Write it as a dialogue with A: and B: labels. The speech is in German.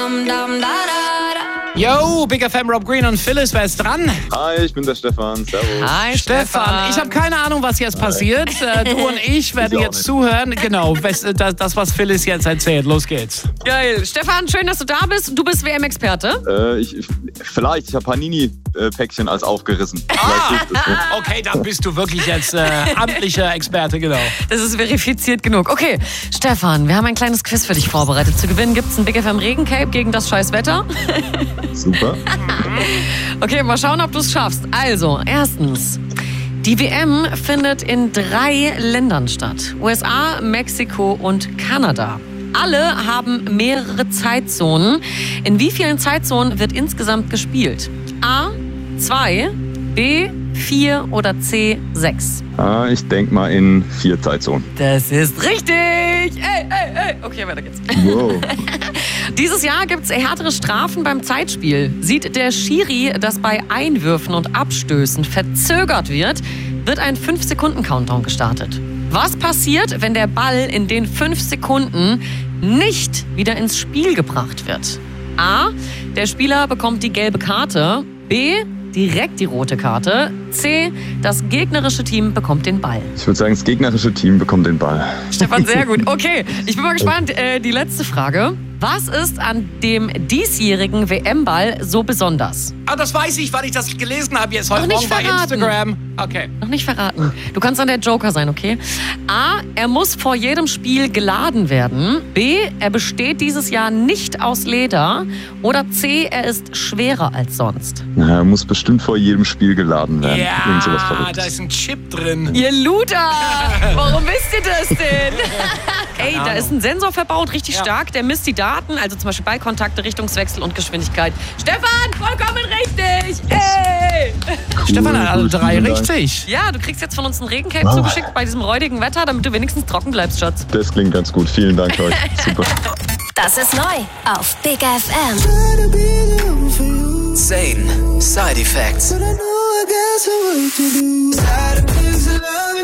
A: Yo, Big FM, Rob Green und Phyllis, wer ist dran?
B: Hi, ich bin der Stefan. Servus.
A: Hi, Stefan. Ich habe keine Ahnung, was jetzt passiert. Du und ich werden jetzt zuhören. Genau, das, was Phyllis jetzt erzählt. Los geht's.
C: Geil. Stefan, schön, dass du da bist. Du bist WM-Experte.
B: Ich habe Panini-Päckchen als aufgerissen.
A: Okay, dann bist du wirklich jetzt amtlicher Experte, genau.
C: Das ist verifiziert genug. Okay, Stefan, wir haben ein kleines Quiz für dich vorbereitet. Zu gewinnen gibt's ein Big FM Regencape gegen das scheiß Wetter.
B: Super.
C: Okay, mal schauen, ob du es schaffst. Also, erstens. Die WM findet in 3 Ländern statt. USA, Mexiko und Kanada. Alle haben mehrere Zeitzonen. In wie vielen Zeitzonen wird insgesamt gespielt? A, 2, B, 4 oder C, 6?
B: Ich denke mal in 4 Zeitzonen.
C: Das ist richtig! Ey. Okay, weiter geht's.
B: Wow.
C: Dieses Jahr gibt's härtere Strafen beim Zeitspiel. Sieht der Schiri, dass bei Einwürfen und Abstößen verzögert wird ein 5-Sekunden-Countdown gestartet. Was passiert, wenn der Ball in den 5 Sekunden nicht wieder ins Spiel gebracht wird? A, der Spieler bekommt die gelbe Karte. B, direkt die rote Karte. C, das gegnerische Team bekommt den Ball.
B: Ich würde sagen, das gegnerische Team bekommt den Ball.
C: Stefan, sehr gut. Okay, ich bin mal gespannt. Die letzte Frage. Was ist an dem diesjährigen WM-Ball so besonders?
A: Das weiß ich, weil ich das gelesen habe jetzt heute Morgen bei Instagram. Okay.
C: Noch nicht verraten. Du kannst dann der Joker sein, okay? A, er muss vor jedem Spiel geladen werden. B, er besteht dieses Jahr nicht aus Leder. Oder C, er ist schwerer als sonst.
B: Er muss bestimmt vor jedem Spiel geladen werden.
A: Ja, da ist ein Chip drin.
C: Ihr Luder! Warum wisst ihr das denn? Ey, da ist ein Sensor verbaut, richtig stark. Der misst die Daten, also zum Beispiel Ballkontakte, Richtungswechsel und Geschwindigkeit. Stefan, vollkommen richtig! Ey!
A: Stefan hat alle 3 richtig.
C: Ja, du kriegst jetzt von uns einen Regencape zugeschickt bei diesem räudigen Wetter, damit du wenigstens trocken bleibst, Schatz.
B: Das klingt ganz gut. Vielen Dank euch. Super.
D: Das ist neu auf Big FM.
E: 10 Side Effects.